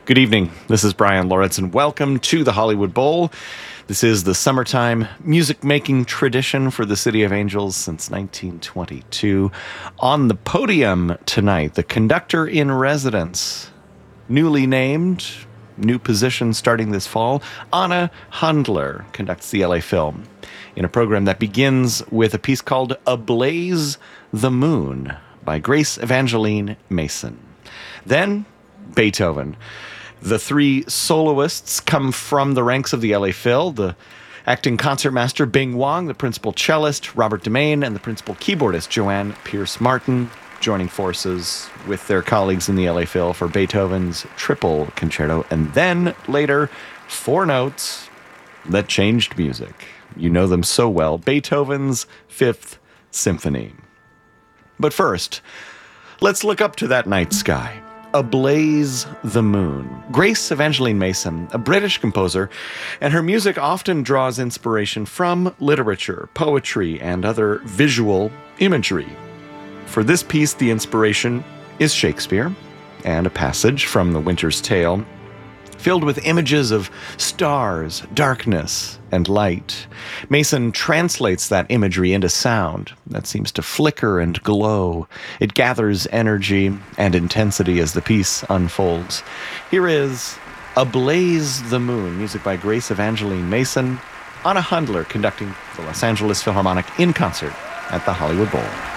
Good evening. This is Brian Loritz, and welcome to the Hollywood Bowl. This is the summertime music-making tradition for the City of Angels since 1922. On the podium tonight, the conductor in residence, newly named, new position starting this fall, Anna Handler conducts the LA Film in a program that begins with a piece called Ablaze the Moon by Grace Evangeline Mason. Then, Beethoven. The three soloists come from the ranks of the LA Phil, the acting concertmaster Bing Wong, the principal cellist Robert DeMaine, and the principal keyboardist Joanne Pierce Martin, joining forces with their colleagues in the LA Phil for Beethoven's Triple Concerto, and then later, four notes that changed music. You know them so well, Beethoven's Fifth Symphony. But first, let's look up to that night sky. Ablaze the Moon. Grace Evangeline Mason, a British composer, and her music often draws inspiration from literature, poetry, and other visual imagery. For this piece, the inspiration is Shakespeare and a passage from The Winter's Tale, filled with images of stars, darkness, and light. Mason translates that imagery into sound that seems to flicker and glow. It gathers energy and intensity as the piece unfolds. Here is Ablaze the Moon, music by Grace Evangeline Mason, Anna Handler conducting the Los Angeles Philharmonic in concert at the Hollywood Bowl.